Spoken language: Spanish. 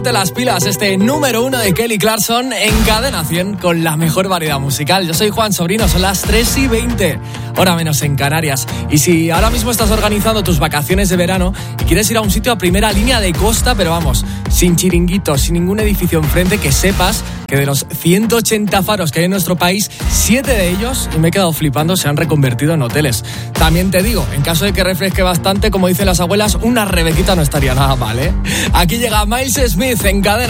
Las pilas, este número 1 de Kelly Clarkson en Cadena 100 con la mejor variedad musical. Yo soy Juan Sobrino, son las 3:20, hora menos en Canarias. Y si ahora mismo estás organizando tus vacaciones de verano y quieres ir a un sitio a primera línea de costa, pero vamos, sin chiringuitos, sin ningún edificio enfrente, que sepas que de los 180 faros que hay en nuestro país, 7 de ellos, y me he quedado flipando, se han reconvertido en hoteles. También te digo, en caso de que refresque bastante, como dicen las abuelas, una rebequita no estaría nada mal, ¿eh? Aquí llega Miles Smith en Cadena.